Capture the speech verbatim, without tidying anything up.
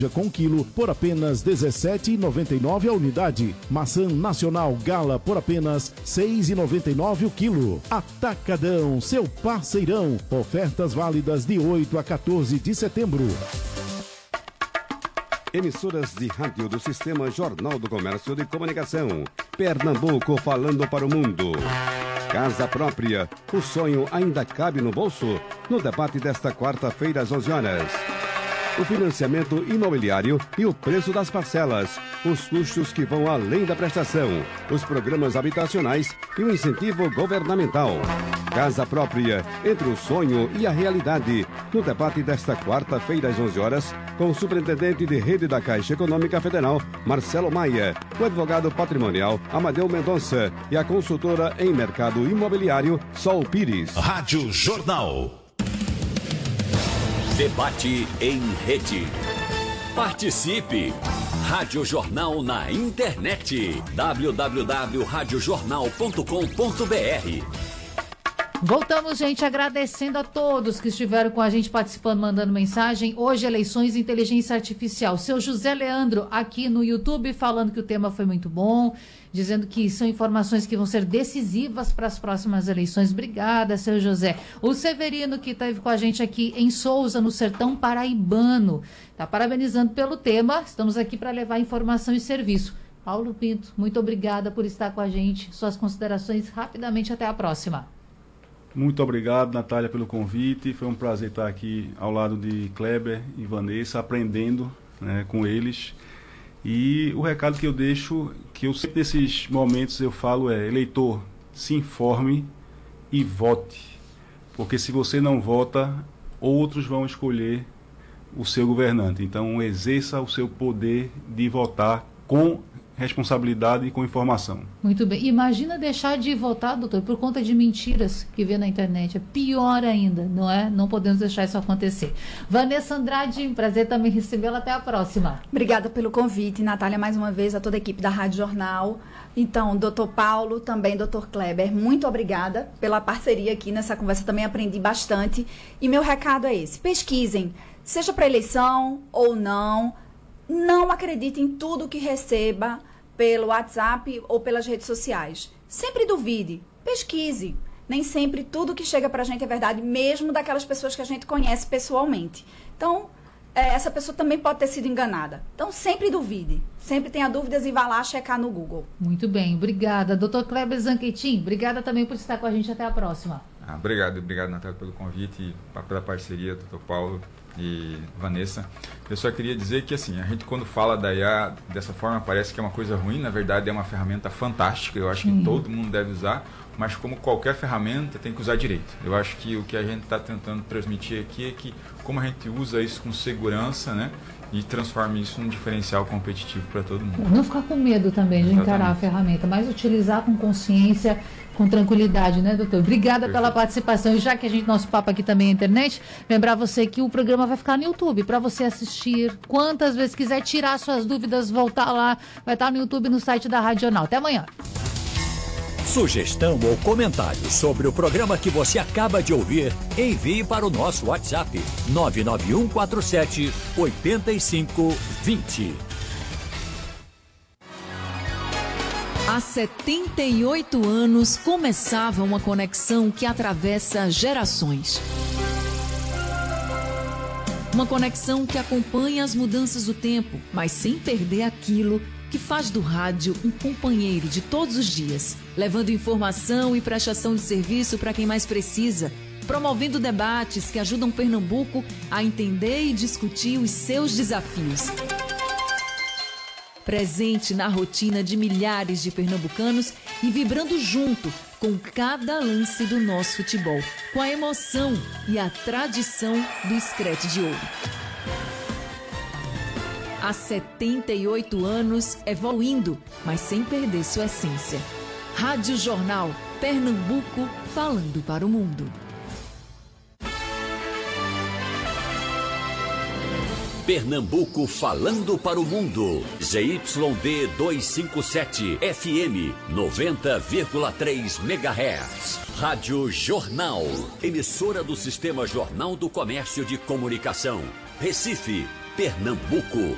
com quilo por apenas dezessete reais e noventa e nove centavos a unidade. Maçã nacional Gala por apenas seis reais e noventa e nove centavos o quilo. Atacadão, seu parceirão. Ofertas válidas de oito a quatorze de setembro. Emissoras de rádio do Sistema Jornal do Comércio de Comunicação. Pernambuco falando para o mundo. Casa própria. O sonho ainda cabe no bolso? No debate desta quarta-feira às onze horas. O financiamento imobiliário e o preço das parcelas, os custos que vão além da prestação, os programas habitacionais e o incentivo governamental. Casa própria, entre o sonho e a realidade, no debate desta quarta-feira às onze horas, com o superintendente de rede da Caixa Econômica Federal, Marcelo Maia, o advogado patrimonial Amadeu Mendonça e a consultora em mercado imobiliário, Sol Pires. Rádio Jornal. Debate em rede. Participe! Rádio Jornal na internet. w w w ponto rádio jornal ponto com ponto b r. Voltamos, gente, agradecendo a todos que estiveram com a gente participando, mandando mensagem. Hoje, eleições e inteligência artificial. Seu José Leandro, aqui no YouTube, falando que o tema foi muito bom, dizendo que são informações que vão ser decisivas para as próximas eleições. Obrigada, seu José. O Severino, que esteve com a gente aqui em Souza, no sertão paraibano, está parabenizando pelo tema. Estamos aqui para levar informação e serviço. Paulo Pinto, muito obrigada por estar com a gente. Suas considerações rapidamente, até a próxima. Muito obrigado, Natália, pelo convite. Foi um prazer estar aqui ao lado de Kleber e Vanessa, aprendendo, né, com eles. E o recado que eu deixo, que eu sempre nesses momentos eu falo é: eleitor, se informe e vote. Porque se você não vota, outros vão escolher o seu governante. Então exerça o seu poder de votar com responsabilidade e com informação. Muito bem. Imagina deixar de votar, doutor, por conta de mentiras que vê na internet. É pior ainda, não é? Não podemos deixar isso acontecer. Vanessa Andrade, prazer também recebê-la. Até a próxima. Obrigada pelo convite, Natália, mais uma vez, a toda a equipe da Rádio Jornal. Então, doutor Paulo, também doutor Kleber, muito obrigada pela parceria aqui nessa conversa. Também aprendi bastante. E meu recado é esse: pesquisem, seja para eleição ou não. Não acredite em tudo que receba pelo WhatsApp ou pelas redes sociais. Sempre duvide, pesquise. Nem sempre tudo que chega pra gente é verdade, mesmo daquelas pessoas que a gente conhece pessoalmente. Então, é, essa pessoa também pode ter sido enganada. Então, sempre duvide. Sempre tenha dúvidas e vá lá checar no Google. Muito bem, obrigada. doutor Kleber Zanquetin, obrigada também por estar com a gente. Até a próxima. Ah, obrigado, obrigado, Natália, pelo convite e pela parceria, doutor Paulo e Vanessa. Eu só queria dizer que, assim, a gente quando fala da I A dessa forma parece que é uma coisa ruim. Na verdade é uma ferramenta fantástica, eu acho que hum. todo mundo deve usar, mas como qualquer ferramenta tem que usar direito. Eu acho que o que a gente está tentando transmitir aqui é que como a gente usa isso com segurança, né, e transforma isso num diferencial competitivo para todo mundo. Não ficar com medo também de Exatamente. encarar a ferramenta, mas utilizar com consciência, com tranquilidade, né, doutor? Obrigada Perfeito. pela participação. E já que a gente, nosso papo aqui também é internet, lembrar você que o programa vai ficar no YouTube para você assistir quantas vezes quiser, tirar suas dúvidas, voltar lá, vai estar no YouTube, no site da Rádio Jornal. Até amanhã. Sugestão ou comentário sobre o programa que você acaba de ouvir, envie para o nosso WhatsApp nove nove um quatro sete oito cinco dois zero. Há setenta e oito anos começava uma conexão que atravessa gerações. Uma conexão que acompanha as mudanças do tempo, mas sem perder aquilo que faz do rádio um companheiro de todos os dias, levando informação e prestação de serviço para quem mais precisa, promovendo debates que ajudam Pernambuco a entender e discutir os seus desafios. Presente na rotina de milhares de pernambucanos e vibrando junto com cada lance do nosso futebol, com a emoção e a tradição do Screte de Ouro. Há setenta e oito anos, evoluindo, mas sem perder sua essência. Rádio Jornal, Pernambuco, falando para o mundo. Pernambuco falando para o mundo. Z Y D duzentos e cinquenta e sete, F M noventa vírgula três megahertz. Rádio Jornal, emissora do Sistema Jornal do Comércio de Comunicação. Recife, Pernambuco.